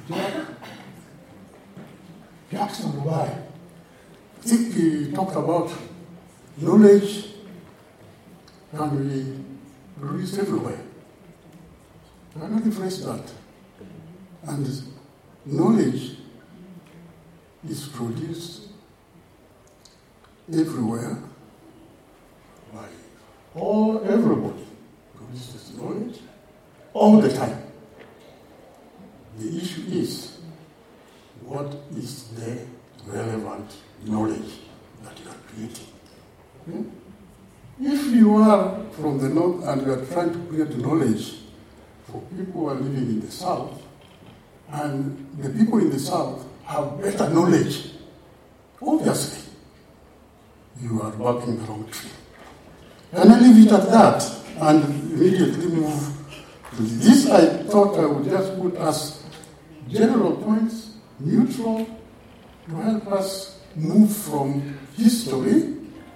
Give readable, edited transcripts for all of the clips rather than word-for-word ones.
Jackson Dubai. I think he talked about knowledge can be produced everywhere. I cannot rephrase that. And knowledge is produced everywhere by everybody produces knowledge all the time. The issue is, what is the relevant knowledge that you are creating? If you are from the north and you are trying to create knowledge for people who are living in the south, and the people in the south have better knowledge, obviously, you are barking the wrong tree. And I leave it at that and immediately move to this. I thought I would just put as general points, neutral, to help us move from history.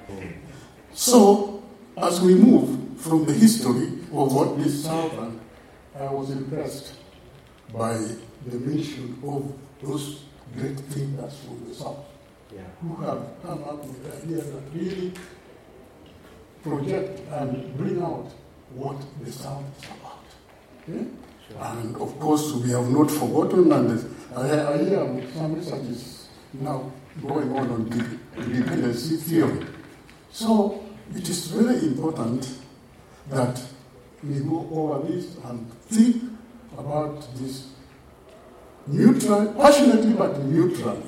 So, as we move from the history of what this Southern, I was impressed by the mention of those great thinkers from the South, who have come up with ideas that really project and bring out what the South is about. Okay? Sure. And of course, we have not forgotten, and I hear some research is now going on dependency theory. So it is very important that we go over this and think about this neutral, passionately but neutrally.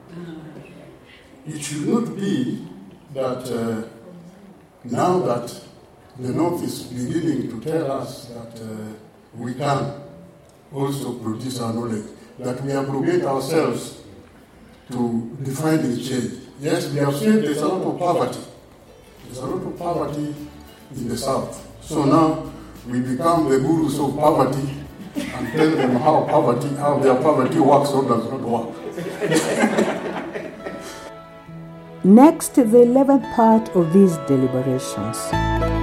It should not be that now that the North is beginning to tell us that we can also produce our knowledge, that we abrogate ourselves to define the change. Yes, we have said there's a lot of poverty. There's a lot of poverty in the South. So now we become the gurus of poverty and tell them how their poverty works or does not work. Next, the 11th part of these deliberations.